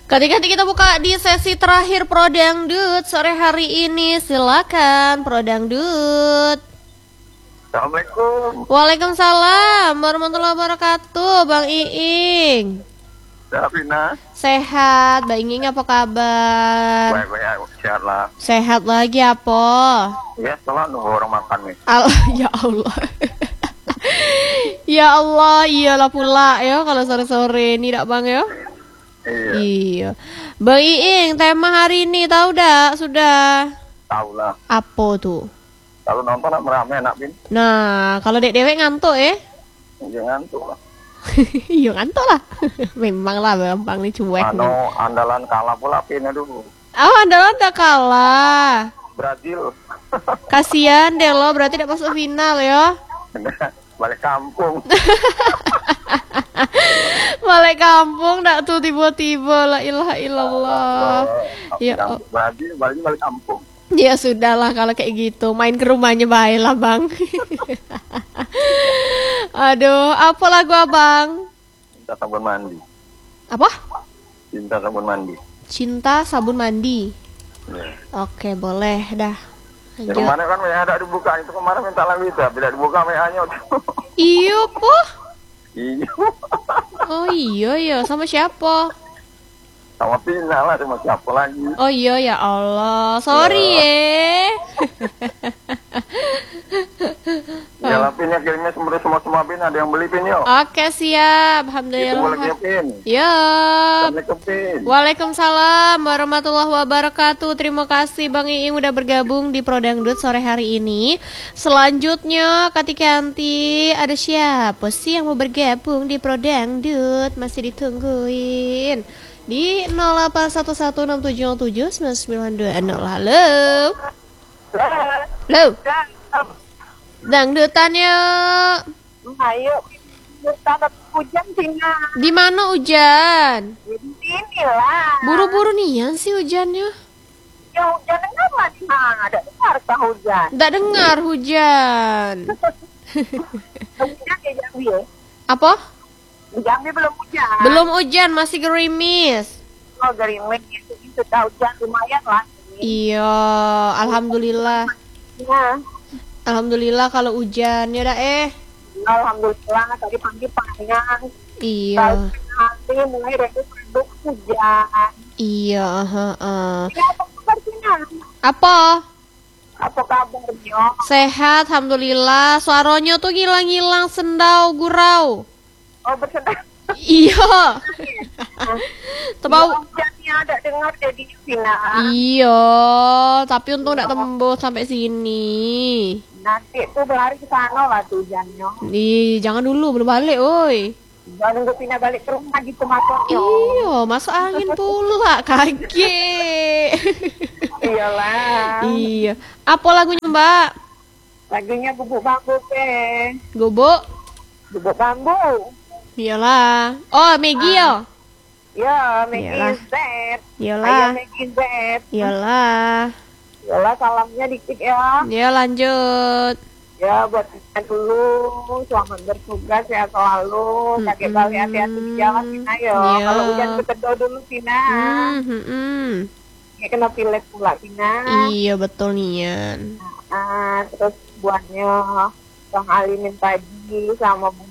Ketika kita buka di sesi terakhir Pro Dangdut sore hari ini, silakan Pro Dangdut. Assalamualaikum. Waalaikumsalam warahmatullahi wabarakatuh, Bang Iing. Davina. Sehat, Bang Iing apa kabar? Baik-baik, sehat lah. Sehat lagi apa? Ya, setelah nunggu orang makan nih. Ya Allah. Ya Allah, iyalah pula ya kalau sore-sore ini dak Bang ya. Iya, Iya. Bang Iing, tema hari ini tahu dak sudah? tahu lah. Apa tuh? Kalau nonton rame enak, Bin. Nah, kalau dek-dewek ngantuk ya? Jangan tuh lah. Iya ngantuk lah. Memang lah gampang nih cuek. Andalan kalah pula, Bin. Aduh, Oh, Anda kalah. Brazil. Kasihan deh lo, berarti tidak masuk final ya. Balik kampung. Balik kampung dak tuh tiba-tiba, la ilaha illallah. Ya, Balik kampung. ya sudahlah kalau kayak gitu, main ke rumahnya baiklah Bang. Aduh, apa lagu Abang? Cinta sabun mandi. Apa? Cinta sabun mandi. Cinta sabun mandi. Ya. Oke, boleh dah. Ya, Lanjut. kemarin kan WA ada dibuka, itu kemarin minta lagu itu, bila dibuka WA-nya tuh. Iya, po. Iya. Oh iya ya, sama siapa? Sama Pina lah, sama siapa lagi. Oh iya ya Allah, sorry ya. Ya lah, Pin, ya kirimnya semua Pin, ada yang beli Pin yuk. Oke siap, Itu alhamdulillah. boleh Pin. Yup. Assalamualaikum Pin. Waalaikumsalam warahmatullahi wabarakatuh. Terima kasih Bang Iing udah bergabung di Pro Dangdut sore hari ini. Selanjutnya Kak Tikanti, ada siapa sih yang mau bergabung di Pro Dangdut? Masih ditungguin di 081167079920. Halo. Halo. Dangdutan yuk. Ayo, kita hujan Cina. Di mana hujan? Di sini lah. Buru-buru nian sih hujannya. Ya hujan enggak di mana? Ada dengar kah hujan? Nggak dengar hujan. Hujan ya Jambi ya? Apa? Di Jambi belum hujan. Belum hujan, masih gerimis. Oh gerimis itu sudah hujan lumayan lah. Iya, alhamdulillah. Ya, Alhamdulillah kalau hujan ya dah alhamdulillah tadi pagi panas. Iya. Nanti mulai redup hujan. Iya, heeh. Ini apa kabar Cina? Apa? Apa kabarnya? Sehat, alhamdulillah. Suaranya tuh ngilang-ngilang, sendau, gurau. Oh bersedih. Iya. Tebau. Hujannya ada dengar jadi Cina. Iya, tapi untung nggak tembus sampai sini. Nanti tuh berlari ke sana lah tuh hujannya. Ih, jangan dulu, belum balik, oi. Jangan nunggu pindah balik ke rumah gitu masuknya. Iya, masuk angin pula, kaget. Iyalah. Iya. Apa lagunya, Mbak? Lagunya bubuk bambu ke. Gobok? Bubuk bambu. Iyalah. Oh, Maggie ya? Ya, Maggie Iyalah. Z. Ayah Iyalah. Maggie Z. Iyalah. Iyalah salamnya dikit ya. Ya, lanjut. Ya buat kita dulu. Selamat bertugas ya selalu. Kakek balik hati-hati di jalan Tina ya. Iya. Kalau hujan kekedau dulu Tina. Ya kena pilek pula Tina. Iya, betul Nian. Terus buatnya Bang Alimin tadi sama